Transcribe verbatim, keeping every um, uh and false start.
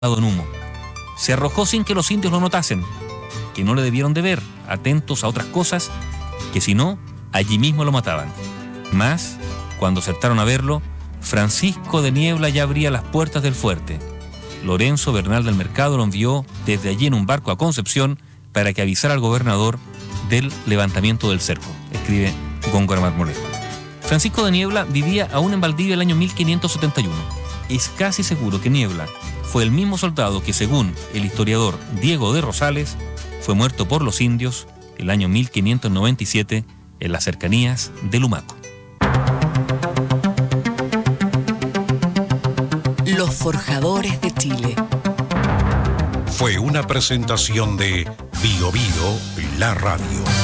en humo. Se arrojó sin que los indios lo notasen, que no le debieron de ver, atentos a otras cosas, que si no, allí mismo lo mataban. Mas, cuando acertaron a verlo, Francisco de Niebla ya abría las puertas del fuerte. Lorenzo Bernal del Mercado lo envió desde allí en un barco a Concepción para que avisara al gobernador del levantamiento del cerco, escribe Góngora Marmolejo. Francisco de Niebla vivía aún en Valdivia el año mil quinientos setenta y uno. Es casi seguro que Niebla fue el mismo soldado que, según el historiador Diego de Rosales, fue muerto por los indios el año mil quinientos noventa y siete en las cercanías de Lumaco. Los Forjadores de Chile. Fue una presentación de Bio Bio, la radio.